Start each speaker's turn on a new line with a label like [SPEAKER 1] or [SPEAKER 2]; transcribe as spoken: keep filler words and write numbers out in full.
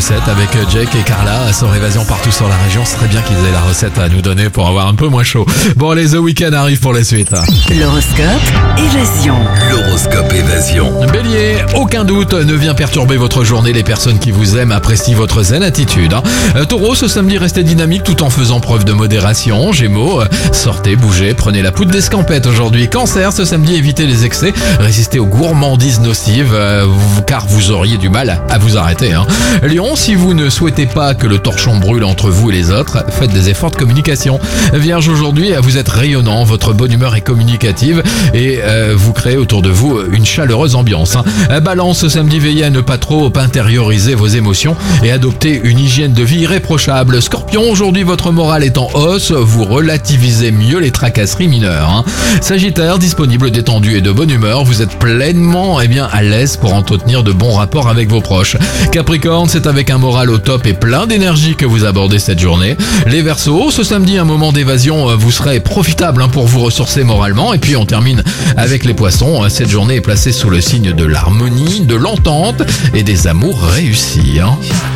[SPEAKER 1] recette avec Jake et Carla. Sur Évasion partout sur la région. C'est très bien qu'ils aient la recette à nous donner pour avoir un peu moins chaud. Bon, allez, The Weeknd arrive pour la suite.
[SPEAKER 2] L'horoscope Évasion.
[SPEAKER 3] L'horoscope Évasion.
[SPEAKER 1] Bélier, aucun doute ne vient perturber votre journée. Les personnes qui vous aiment apprécient votre zen attitude. Euh, Taureau, ce samedi, restez dynamique tout en faisant preuve de modération. Gémeaux, euh, sortez, bougez, prenez la poudre d'escampette aujourd'hui. Cancer, ce samedi, évitez les excès. Résistez aux gourmandises nocives, euh, car vous auriez du mal à vous arrêter. Hein. Lion, si vous ne souhaitez pas que le torchon brûle entre vous et les autres, faites des efforts de communication. Vierge, aujourd'hui, vous êtes rayonnant, votre bonne humeur est communicative et euh, vous créez autour de vous une chaleureuse ambiance. Hein. Balance, ce samedi, veillez à ne pas trop intérioriser vos émotions et adopter une hygiène de vie irréprochable. Scorpion, aujourd'hui, votre morale est en hausse, vous relativisez mieux les tracasseries mineures. Hein. Sagittaire, disponible, détendu et de bonne humeur, vous êtes pleinement eh bien, à l'aise pour entretenir de bons rapports avec vos proches. Capricorne, c'est avec un moral au top et plein d'énergie que vous abordez cette journée. Les Verseaux, ce samedi, un moment d'évasion vous serait profitable pour vous ressourcer moralement. Et puis on termine avec les Poissons. Cette journée est placée sous le signe de l'harmonie, de l'entente et des amours réussis.